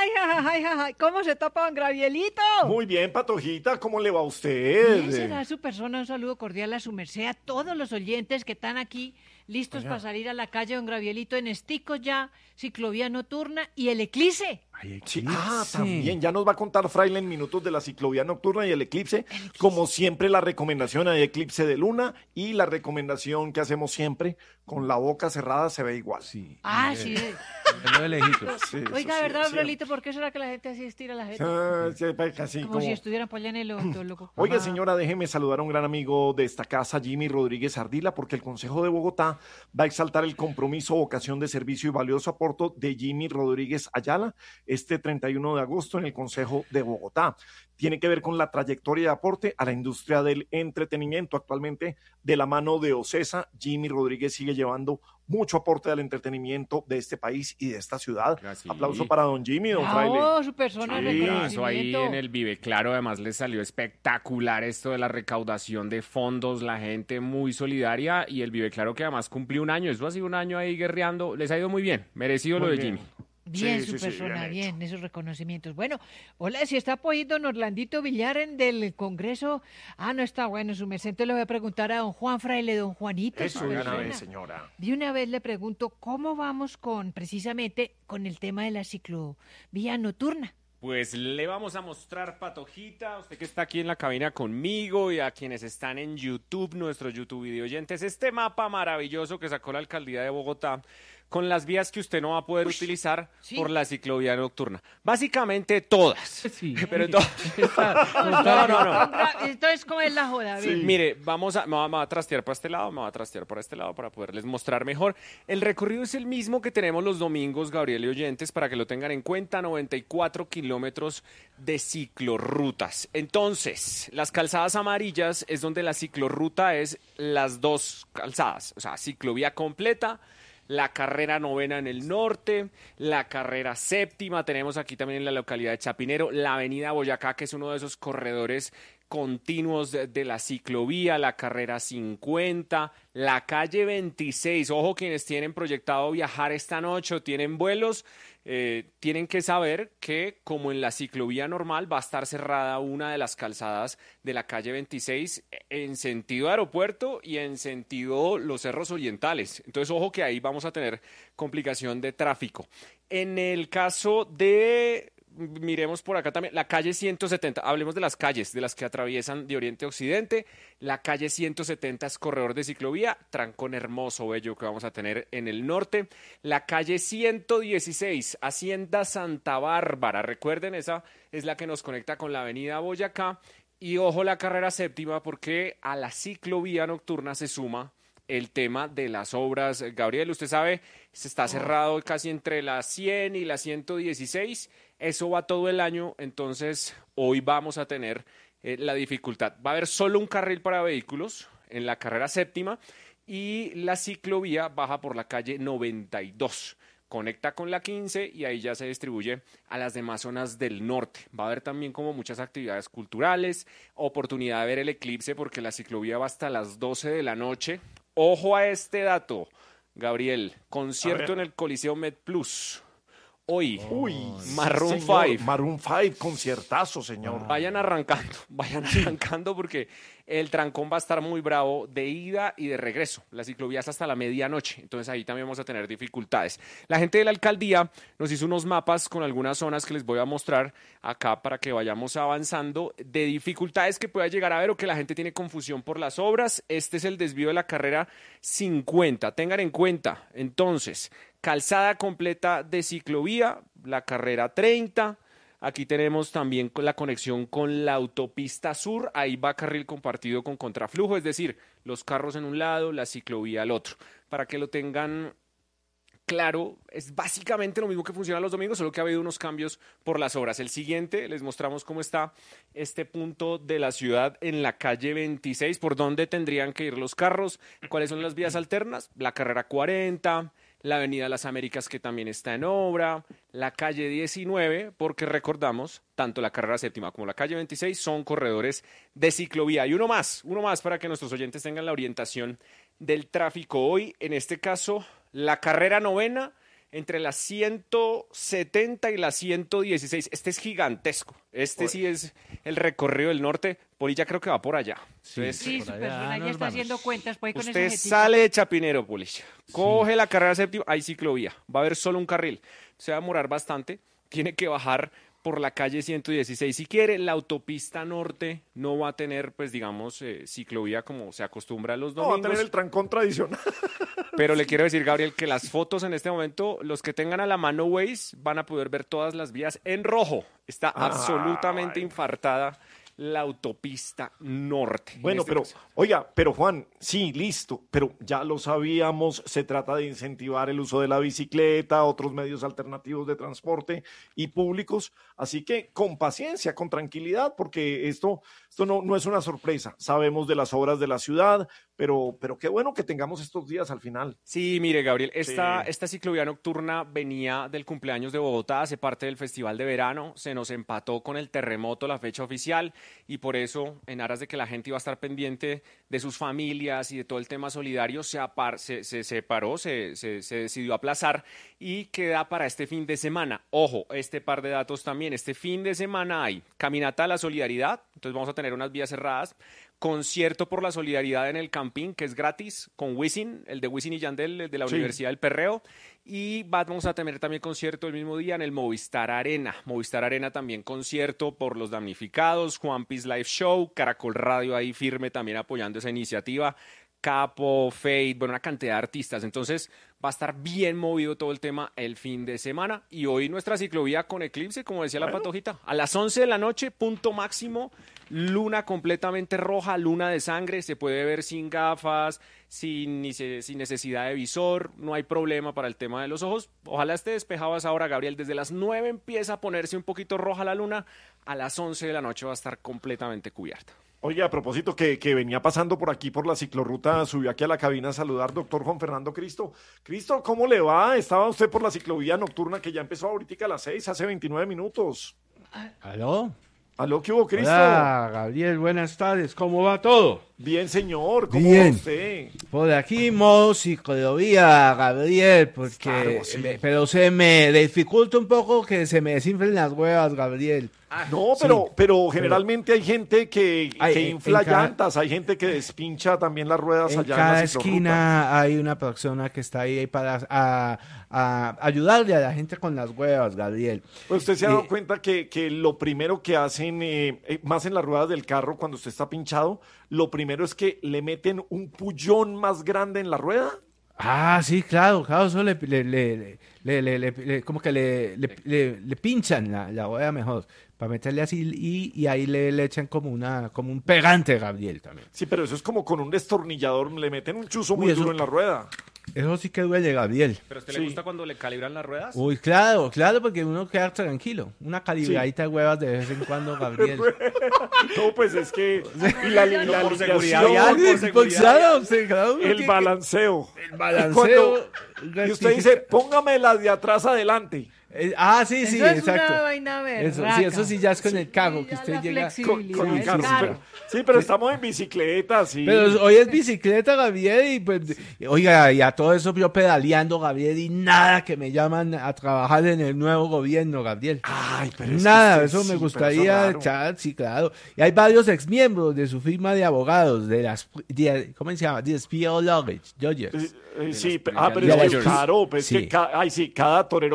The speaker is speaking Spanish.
ay, ¿cómo se topa don Gravielito? Muy bien, Patojita, ¿cómo le va a usted? Bien será su persona, un saludo cordial a su merced, a todos los oyentes que están aquí listos para salir a la calle, don Gravielito, en esticos ya, ciclovía nocturna y el eclipse. Sí, también, ya nos va a contar Fraile en minutos de la ciclovía nocturna y el eclipse. Como siempre, la recomendación hay eclipse de luna y la recomendación que hacemos siempre, con la boca cerrada se ve igual. Sí. Sí. Lo de lejitos. Sí, Oiga, eso ¿verdad, sí, don Gravielito? ¿Por qué será que la gente así estira la gente? sí, así Como si estuvieran por allá en el odontólogo. Oiga, señora, déjeme saludar a un gran amigo de esta casa, Jimmy Rodríguez Ardila, porque el Consejo de Bogotá va a exaltar el compromiso, vocación de servicio y valioso aporte de Jimmy Rodríguez Ayala este 31 de agosto en el Consejo de Bogotá. Tiene que ver con la trayectoria de aporte a la industria del entretenimiento. Actualmente, de la mano de OCESA, Jimmy Rodríguez sigue llevando mucho aporte al entretenimiento de este país y de esta ciudad. Así. Aplauso para don Jimmy, don Fraile. Su persona de Eso reconocimiento. ahí en el Vive Claro, además les salió espectacular esto de la recaudación de fondos, la gente muy solidaria y el Vive Claro que además cumplió un año, eso ha sido un año ahí guerreando, les ha ido muy bien, merecido Muy lo de bien. Jimmy. Bien, Sí, su sí, persona, bien bien, esos reconocimientos. Bueno, hola, si está apoyando don Orlandito Villar del Congreso. No está bueno, su merced. Entonces le voy a preguntar a don Juan Fraile, don Juanito. Eso su de una persona. vez, señora. De una vez le pregunto, ¿cómo vamos precisamente con el tema de la ciclovía nocturna? Pues le vamos a mostrar, Patojita, usted que está aquí en la cabina conmigo y a quienes están en YouTube, nuestros YouTube video oyentes, este mapa maravilloso que sacó la Alcaldía de Bogotá con las vías que usted no va a poder utilizar sí. por la ciclovía nocturna. Básicamente todas. Sí. Pero No. Entonces, ¿cómo es la joda? A ver. Mire, me va a trastear para este lado, me va a trastear por este lado para poderles mostrar mejor. El recorrido es el mismo que tenemos los domingos, Gabriel y oyentes, para que lo tengan en cuenta, 94 kilómetros de ciclorrutas. Entonces, las calzadas amarillas es donde la ciclorruta es las dos calzadas, o sea, ciclovía completa, la carrera novena en el norte, la carrera séptima, tenemos aquí también en la localidad de Chapinero, la avenida Boyacá, que es uno de esos corredores continuos de la ciclovía, la carrera 50, la calle 26. Ojo, quienes tienen proyectado viajar esta noche o tienen vuelos, tienen que saber que como en la ciclovía normal va a estar cerrada una de las calzadas de la calle 26 en sentido aeropuerto y en sentido los cerros orientales. Entonces, ojo que ahí vamos a tener complicación de tráfico. En el caso de... Miremos por acá también, la calle 170, hablemos de las calles, de las que atraviesan de oriente a occidente. La calle 170 es corredor de ciclovía, trancón hermoso, bello que vamos a tener en el norte. La calle 116, Hacienda Santa Bárbara, recuerden, esa es la que nos conecta con la avenida Boyacá. Y ojo la carrera séptima, porque a la ciclovía nocturna se suma el tema de las obras. Gabriel, usted sabe, se está cerrado casi entre la 100 y la 116. Eso va todo el año, entonces hoy vamos a tener la dificultad. Va a haber solo un carril para vehículos en la carrera séptima y la ciclovía baja por la calle 92. Conecta con la 15 y ahí ya se distribuye a las demás zonas del norte. Va a haber también como muchas actividades culturales, oportunidad de ver el eclipse porque la ciclovía va hasta las 12 de la noche. Ojo a este dato, Gabriel, concierto en el Coliseo MedPlus. Hoy, Maroon 5. Maroon 5, conciertazo, señor. Vayan arrancando porque el trancón va a estar muy bravo de ida y de regreso. La ciclovía es hasta la medianoche, entonces ahí también vamos a tener dificultades. La gente de la alcaldía nos hizo unos mapas con algunas zonas que les voy a mostrar acá para que vayamos avanzando de dificultades que pueda llegar a ver o que la gente tiene confusión por las obras. Este es el desvío de la carrera 50. Tengan en cuenta, entonces, calzada completa de ciclovía, la carrera 30. Aquí tenemos también la conexión con la autopista sur. Ahí va carril compartido con contraflujo, es decir, los carros en un lado, la ciclovía al otro. Para que lo tengan claro, es básicamente lo mismo que funciona los domingos, solo que ha habido unos cambios por las obras. El siguiente, les mostramos cómo está este punto de la ciudad en la calle 26, por dónde tendrían que ir los carros, cuáles son las vías alternas, la carrera 40, la avenida Las Américas que también está en obra, la calle 19, porque recordamos, tanto la carrera séptima como la calle 26 son corredores de ciclovía. Y uno más para que nuestros oyentes tengan la orientación del tráfico hoy, en este caso, la carrera novena entre las 170 y las 116. Este es gigantesco. Este sí es el recorrido del norte. Poli ya creo que va por allá. Entonces, Sí, por su allá persona ya nos está vamos. haciendo cuentas pues, con usted ese jetito. sale de Chapinero, Poli. Coge la carrera séptima, hay ciclovía. Va a haber solo un carril. Se va a demorar bastante. Tiene que bajar por la calle 116. Si quiere, la autopista norte no va a tener, pues digamos, ciclovía como se acostumbra a los No, va a domingos. tener el trancón tradicional. Pero le quiero decir, Gabriel, que las fotos en este momento, los que tengan a la mano Waze, van a poder ver todas las vías en rojo. Está absolutamente infartada la autopista norte. en Bueno, este pero, caso. oiga, pero Juan, sí, listo, pero ya lo sabíamos, se trata de incentivar el uso de la bicicleta, otros medios alternativos de transporte y públicos, así que con paciencia, con tranquilidad, porque esto no es una sorpresa. Sabemos de las obras de la ciudad, pero qué bueno que tengamos estos días al final. Sí, mire, Gabriel, esta Sí. ciclovía nocturna venía del cumpleaños de Bogotá, hace parte del Festival de Verano, se nos empató con el terremoto la fecha oficial y por eso, en aras de que la gente iba a estar pendiente de sus familias y de todo el tema solidario, se separó, se decidió aplazar y queda para este fin de semana. Ojo, este par de datos también, este fin de semana hay Caminata a la Solidaridad, entonces vamos a tener unas vías cerradas, concierto por la solidaridad en el Campín, que es gratis, con Wisin, el de Wisin y Yandel, el de la Sí. Universidad del Perreo, y vamos a tener también concierto el mismo día en el Movistar Arena. Movistar Arena también concierto por los damnificados, Juan Piz Live Show, Caracol Radio ahí firme también apoyando esa iniciativa, Capo, Fate, bueno, una cantidad de artistas. Entonces va a estar bien movido todo el tema el fin de semana. Y hoy nuestra ciclovía con eclipse, como decía la Patojita, a las 11 de la noche, punto máximo, luna completamente roja, luna de sangre, se puede ver sin gafas, sin necesidad de visor, no hay problema para el tema de los ojos. Ojalá esté despejado a esa hora, Gabriel. Desde las 9 empieza a ponerse un poquito roja la luna, a las 11 de la noche va a estar completamente cubierta. Oye, a propósito que venía pasando por aquí por la ciclorruta, subió aquí a la cabina a saludar doctor Juan Fernando Cristo. Cristo, ¿cómo le va? Estaba usted por la ciclovía nocturna que ya empezó ahorita a las 6, hace 29 minutos. ¿Aló? ¿Aló, qué hubo, Cristo? Hola, Gabriel, buenas tardes. ¿Cómo va todo? Bien, señor, ¿cómo Bien. va usted? Por aquí, modo ciclovía, Gabriel, porque... Claro, sí. Pero se me dificulta un poco que se me desinflen las huevas, Gabriel. No, Sí, pero generalmente hay gente que infla en cada- llantas, hay gente que despincha también las ruedas En allá cada en la ciclorruta. esquina hay una persona que está ahí para ayudarle a la gente con las huevas, Gabriel. Pues usted se ha dado Eh, cuenta que lo primero que hacen, más en las ruedas del carro, cuando usted está pinchado, lo primero es que le meten un pullón más grande en la rueda. Ah, sí, claro, eso como que le pinchan la hueá mejor, para meterle así y ahí le echan como un pegante, Gabriel, también. Sí, pero eso es como con un destornillador, le meten un chuzo Uy, muy eso- duro en la rueda. Eso sí que duele, Gabriel. ¿Pero a usted Sí. le gusta cuando le calibran las ruedas? Uy, claro, porque uno queda tranquilo. Una calibradita de huevas de vez en cuando, Gabriel. No, pues es que... Y la por seguridad alineación, vial, Pues, seguridad claro, sí, cada uno el tiene balanceo. el balanceo. Cuando- y usted dice, póngame las de atrás adelante. Sí, Eso es exacto. una vaina Eso, berraca. sí, eso sí ya es con el carro, que ya usted la llega... flexibilidad Con el es carro. caro. Pero estamos en bicicleta, sí. Pero hoy es bicicleta, Gabriel, y pues, oiga, y a todo eso yo pedaleando, Gabriel, y nada que me llaman a trabajar en el nuevo gobierno, Gabriel. Ay, pero es que Nada, usted eso sí, me pero gustaría eso es raro. echar, sí, claro. Y hay varios exmiembros de su firma de abogados, ¿cómo se llama? The Spear Luggage, Dodgers. Sí, las pero es de que las- claro, pues Sí. que sí, cada torero